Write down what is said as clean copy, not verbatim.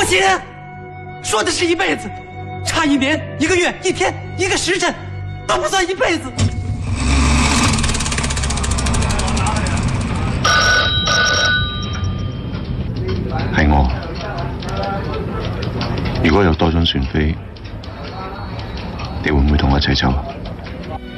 行，说的是一辈子，差1年、1个月、1天、1个时辰，都不算一辈子。 係我，如果有多張船飛，你會唔會同我一齊走？